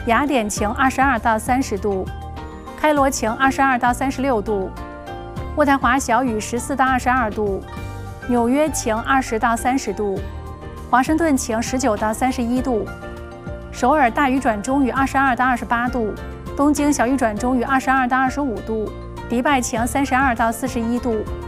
雅典晴22到30度，开罗晴22到36度，渥太华小雨14到22度，纽约晴20到30度，华盛顿晴19到31度，首尔大雨转中雨22到28度，东京小雨转中雨22到25度，迪拜晴32到41度。